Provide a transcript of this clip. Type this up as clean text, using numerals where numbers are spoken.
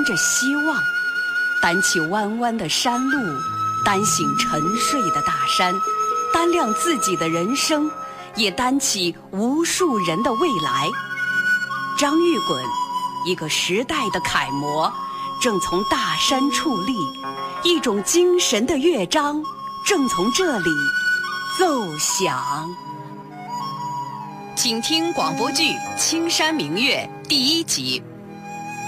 着希望，担起弯弯的山路，担醒沉睡的大山，担亮自己的人生，也担起无数人的未来。张玉滚，一个时代的楷模，正从大山矗立，一种精神的乐章正从这里奏响。请听广播剧《青山明月》第1集。